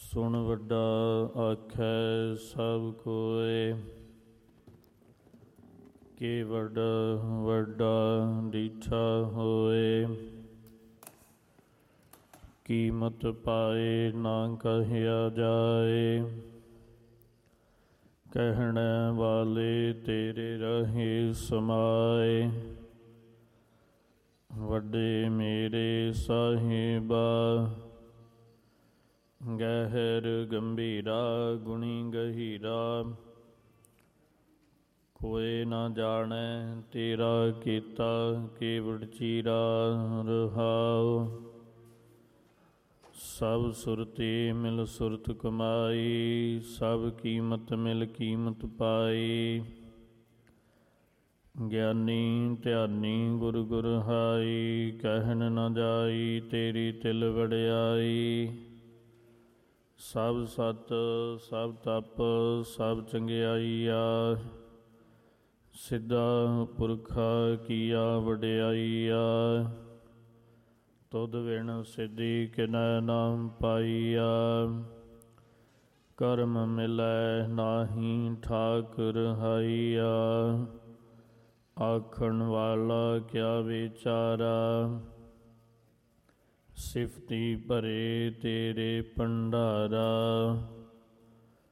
ਸੁਣ ਵੱਡਾ ਆਖੈ ਸਭ ਕੋਇ, ਕਿ ਵੱਡਾ ਡੀਠਾ ਹੋਏ। ਕੀਮਤ ਪਾਏ ਨਾ ਕਹਿਆ ਜਾਏ, ਕਹਿਣ ਵਾਲੇ ਤੇਰੇ ਰਹੇ ਸਮਾਏ। ਵੱਡੇ ਮੇਰੇ ਸਾਹਿਬਾ, ਗਹਿਰ ਗੰਭੀਰਾ ਗੁਣੀ ਗਹੀਰਾ। ਕੋਇ ਨਾ ਜਾਣੈ ਤੇਰਾ ਕੀਤਾ, ਕੇਵੜ ਚੀਰਾ ਰਹਾਉ। ਸਭ ਸੁਰਤੀ ਮਿਲ ਸੁਰਤ ਕਮਾਈ, ਸਭ ਕੀਮਤ ਮਿਲ ਕੀਮਤ ਪਾਈ। ਗਿਆਨੀ ਧਿਆਨੀ ਗੁਰ ਗੁਰ ਹਾਈ, ਕਹਿਣ ਨਾ ਜਾਈ ਤੇਰੀ ਤਿਲ ਵਡਿਆਈ। ਸਭ ਸਤ ਸਭ ਤਪ ਸਭ ਚੰਗਿਆਈਆ, ਸਿੱਧਾ ਪੁਰਖਾ ਕੀਆ ਵਡਿਆਈਆ। ਤੁਧ ਵਿਣ ਸਿੱਧੀ ਕਿਨੈ ਨਾਮ ਪਾਈਆ, ਕਰਮ ਮਿਲੈ ਨਾਹੀ ਠਾਕ ਰਹਾਈਆ। ਆਖਣ ਵਾਲਾ ਕਿਆ ਵਿਚਾਰਾ, ਸਿਫਤੀ ਭਰੇ ਤੇਰੇ ਭੰਡਾਰਾ।